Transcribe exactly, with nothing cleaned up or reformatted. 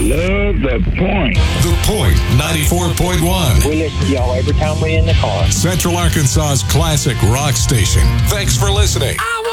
Love The Point. The Point ninety-four point one. We listen to y'all every time we're in the car. Central Arkansas's classic rock station. Thanks for listening. I